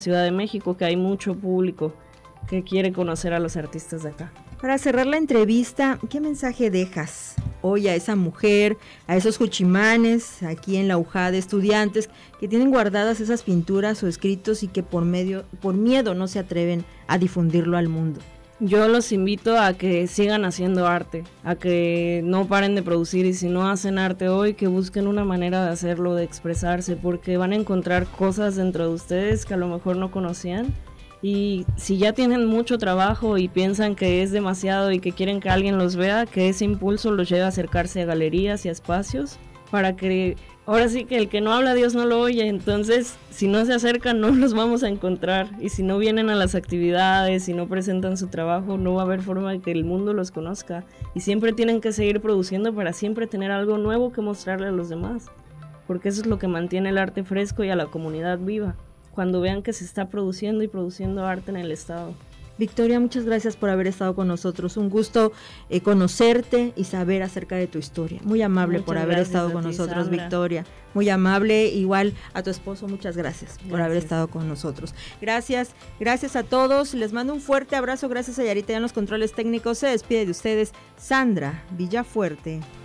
Ciudad de México, que hay mucho público que quiere conocer a los artistas de acá. Para cerrar la entrevista, ¿qué mensaje dejas hoy a esa mujer, a esos juchimanes aquí en la UJA de estudiantes que tienen guardadas esas pinturas o escritos y que por miedo no se atreven a difundirlo al mundo? Yo los invito a que sigan haciendo arte, a que no paren de producir, y si no hacen arte hoy, que busquen una manera de hacerlo, de expresarse, porque van a encontrar cosas dentro de ustedes que a lo mejor no conocían. Y si ya tienen mucho trabajo y piensan que es demasiado y que quieren que alguien los vea, que ese impulso los lleve a acercarse a galerías y a espacios, para que ahora sí que el que no habla Dios no lo oye. Entonces si no se acercan no los vamos a encontrar, y si no vienen a las actividades, si no presentan su trabajo, no va a haber forma de que el mundo los conozca, y siempre tienen que seguir produciendo para siempre tener algo nuevo que mostrarle a los demás, porque eso es lo que mantiene el arte fresco y a la comunidad viva, cuando vean que se está produciendo y produciendo arte en el estado. Victoria, muchas gracias por haber estado con nosotros. Un gusto conocerte y saber acerca de tu historia. Muy amable por haber estado con nosotros, Sandra. Victoria. Muy amable, igual a tu esposo, muchas gracias por haber estado con nosotros. Gracias a todos. Les mando un fuerte abrazo. Gracias a Yarita en los controles técnicos. Se despide de ustedes Sandra Villafuerte.